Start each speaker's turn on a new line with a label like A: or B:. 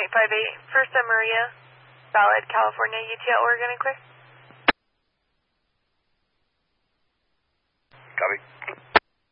A: First Maria, Valid, California, UTL, Oregon, and clear.
B: Copy.